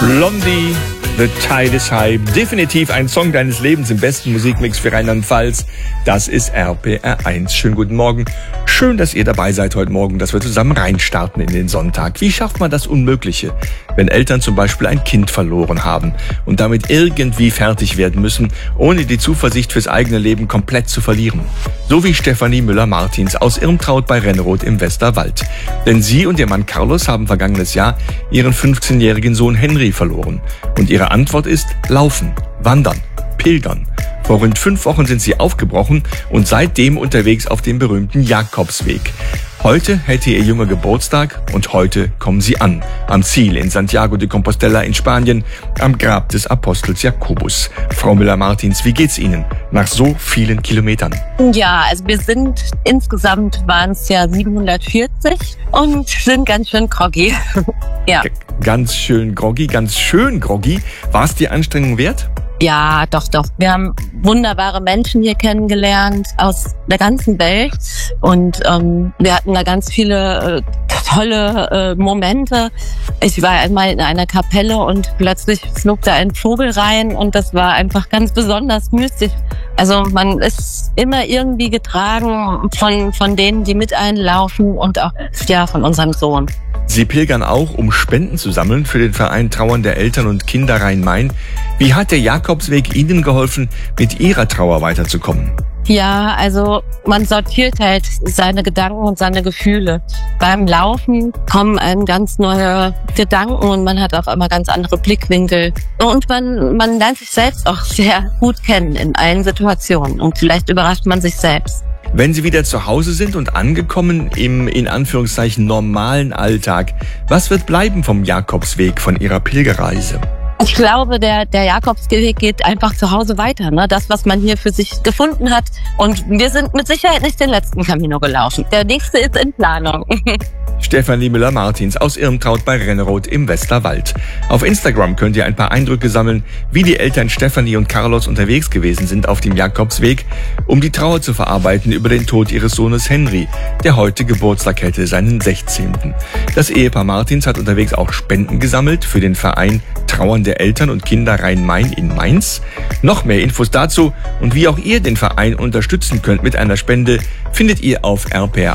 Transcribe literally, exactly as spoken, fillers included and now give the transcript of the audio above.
Blondie, The Tide is High. Definitiv ein Song deines Lebens im besten Musikmix für Rheinland-Pfalz. Das ist R P R eins. Schönen guten Morgen. Schön, dass ihr dabei seid heute Morgen, dass wir zusammen reinstarten in den Sonntag. Wie schafft man das Unmögliche, wenn Eltern zum Beispiel ein Kind verloren haben und damit irgendwie fertig werden müssen, ohne die Zuversicht fürs eigene Leben komplett zu verlieren? So wie Stefanie Müller-Martins aus Irmtraut bei Renneroth im Westerwald. Denn sie und ihr Mann Carlos haben vergangenes Jahr ihren fünfzehnjährigen Sohn Henry verloren. Und ihre Antwort ist Laufen, Wandern, Pilgern. Vor rund fünf Wochen sind sie aufgebrochen und seitdem unterwegs auf dem berühmten Jakobsweg. Heute hätte ihr Junge Geburtstag und heute kommen sie an. Am Ziel in Santiago de Compostela in Spanien, am Grab des Apostels Jakobus. Frau Müller-Martins, wie geht's Ihnen nach so vielen Kilometern? Ja, also wir sind, insgesamt waren es ja siebenhundertvierzig und sind ganz schön groggy. Ja. G- ganz schön groggy, ganz schön groggy. War es die Anstrengung wert? Ja, doch, doch. Wir haben wunderbare Menschen hier kennengelernt aus der ganzen Welt und ähm, wir hatten da ganz viele äh, tolle äh, Momente. Ich war einmal in einer Kapelle und plötzlich flog da ein Vogel rein und das war einfach ganz besonders mystisch. Also man ist immer irgendwie getragen von von denen, die mit einlaufen und auch ja von unserem Sohn. Sie pilgern auch, um Spenden zu sammeln für den Verein Trauernde Eltern und Kinder Rhein-Main. Wie hat der Jakobsweg Ihnen geholfen, mit Ihrer Trauer weiterzukommen? Ja, also man sortiert halt seine Gedanken und seine Gefühle. Beim Laufen kommen einem ganz neue Gedanken und man hat auch immer ganz andere Blickwinkel. Und man, man lernt sich selbst auch sehr gut kennen in allen Situationen und vielleicht überrascht man sich selbst. Wenn Sie wieder zu Hause sind und angekommen im, in Anführungszeichen, normalen Alltag, was wird bleiben vom Jakobsweg, von Ihrer Pilgerreise? Ich glaube, der, der Jakobsweg geht einfach zu Hause weiter, ne? Das, was man hier für sich gefunden hat. Und wir sind mit Sicherheit nicht den letzten Camino gelaufen. Der nächste ist in Planung. Stefanie Müller-Martins aus Irmtraut bei Renneroth im Westerwald. Auf Instagram könnt ihr ein paar Eindrücke sammeln, wie die Eltern Stefanie und Carlos unterwegs gewesen sind auf dem Jakobsweg, um die Trauer zu verarbeiten über den Tod ihres Sohnes Henry, der heute Geburtstag hätte, seinen sechzehnten. Das Ehepaar Martins hat unterwegs auch Spenden gesammelt für den Verein Trauernde Eltern und Kinder Rhein-Main in Mainz. Noch mehr Infos dazu und wie auch ihr den Verein unterstützen könnt mit einer Spende, findet ihr auf r p r